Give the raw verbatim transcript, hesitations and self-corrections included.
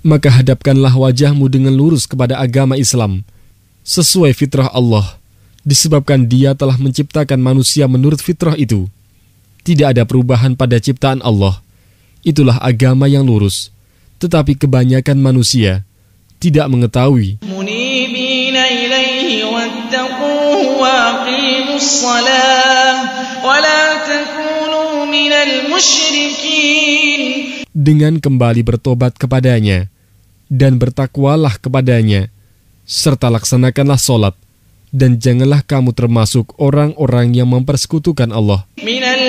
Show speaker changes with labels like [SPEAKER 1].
[SPEAKER 1] Maka hadapkanlah wajahmu dengan lurus kepada agama Islam, sesuai fitrah Allah, disebabkan Dia telah menciptakan manusia menurut fitrah itu. Tidak ada perubahan pada ciptaan Allah. Itulah agama yang lurus. Tetapi kebanyakan manusia tidak mengetahui. Dengan kembali bertobat kepadanya dan bertakwalah kepadanya, serta laksanakanlah solat, dan janganlah kamu termasuk orang-orang yang mempersekutukan Allah.